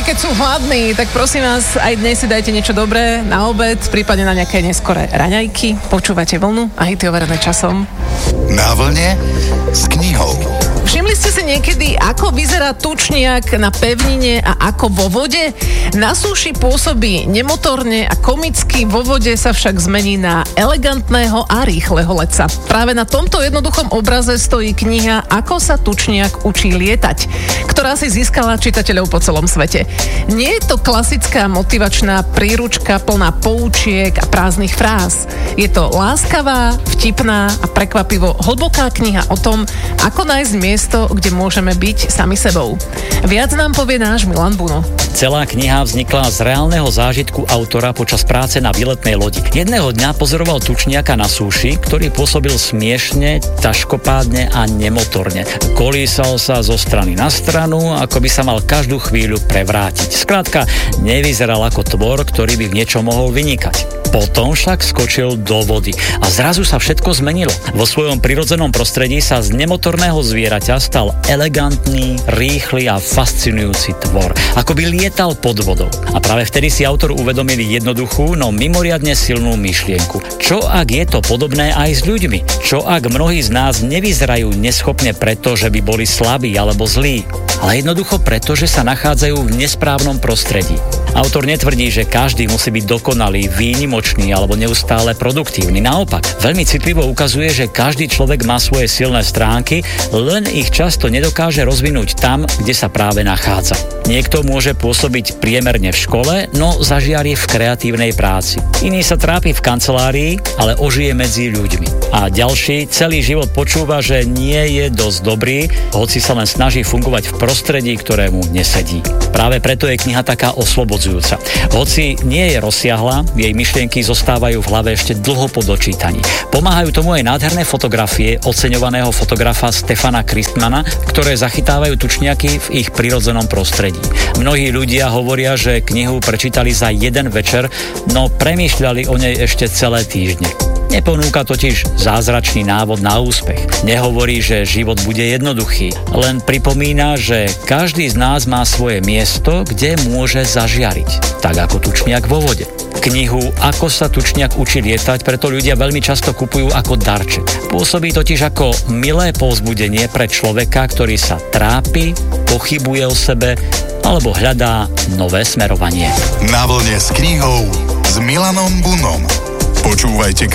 keď sú hladní, tak prosím vás, aj dnes si dajte niečo dobré na obed, prípadne na nejaké neskoré raňajky. Počúvate Vlnu a hity overené časom. Na vlne s knihou. Všimli ste si niekedy, ako vyzerá tučniak na pevnine a ako vo vode? Na súši pôsobí nemotorne a komicky, vo vode sa však zmení na elegantného a rýchleho letca. Práve na tomto jednoduchom obraze stojí kniha Ako sa tučniak učí lietať, ktorá si získala čitateľov po celom svete. Nie je to klasická motivačná príručka plná poučiek a prázdnych fráz. Je to láskavá, vtipná a prekvapivo hlboká kniha o tom, ako nájsť miesto, kde môžeme byť sami sebou. Viac nám povie náš Milan Buno. Celá kniha vznikla z reálneho zážitku autora počas práce na výletnej lodi. Jedného dňa pozoroval tučniaka na súši, ktorý pôsobil smiešne, ťažkopádne a nemotorne. Kolísal sa zo strany na stranu, ako by sa mal každú chvíľu prevrátiť. Skrátka, nevyzeral ako tvor, ktorý by v niečom mohol vynikať. Potom však skočil do vody a zrazu sa všetko zmenilo. Vo svojom prirodzenom prostredí sa z nemotorného zvieraťa stal elegantný, rýchly a fascinujúci tvor. Ako by lietal pod vodou. A práve vtedy si autor uvedomil jednoduchú, no mimoriadne silnú myšlienku. Čo ak je to podobné aj s ľuďmi? Čo ak mnohí z nás nevyzerajú neschopne preto, že by boli slabí alebo zlí, ale jednoducho preto, že sa nachádzajú v nesprávnom prostredí? Autor netvrdí, že každý musí byť dokonalý, výnimočný alebo neustále produktívny. Naopak, veľmi citlivo ukazuje, že každý človek má svoje silné stránky, len ich často nedokáže rozvinúť tam, kde sa práve nachádza. Niekto môže pôsobiť priemerne v škole, no zažiarie v kreatívnej práci. Iný sa trápi v kancelárii, ale ožije medzi ľuďmi. A ďalší celý život počúva, že nie je dosť dobrý, hoci sa len snaží fungovať v prostredí, ktorému nesedí. Práve preto je kniha taká oslobodzujúca. Hoci nie je rozsiahla, jej myšlienky zostávajú v hlave ešte dlho po dočítaní. Pomáhajú tomu aj nádherné fotografie oceňovaného fotografa Stefana Christmana, ktoré zachytávajú tučniaky v ich prirodzenom prostredí. Mnohí ľudia hovoria, že knihu prečítali za jeden večer, no premýšľali o nej ešte celé týždne. Neponúka totiž zázračný návod na úspech. Nehovorí, že život bude jednoduchý, len pripomína, že každý z nás má svoje miesto, kde môže zažiariť, tak ako tučniak vo vode. Knihu Ako sa tučniak učí lietať preto ľudia veľmi často kupujú ako darček. Pôsobí totiž ako milé povzbudenie pre človeka, ktorý sa trápi, pochybuje o sebe alebo hľadá nové smerovanie. Na vlne s knihou s Milanom Bunom. Počúvajte